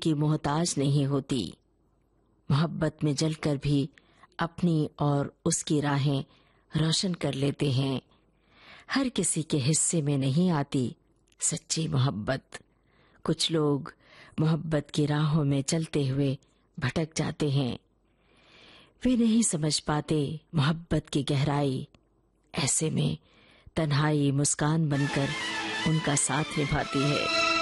की मोहताज नहीं होती। मोहब्बत में जलकर भी अपनी और उसकी राहें रोशन कर लेते हैं। हर किसी के हिस्से में नहीं आती सच्ची मोहब्बत। कुछ लोग मोहब्बत की राहों में चलते हुए भटक जाते हैं। वे नहीं समझ पाते मोहब्बत की गहराई। ऐसे में तन्हाई मुस्कान बनकर उनका साथ निभाती है।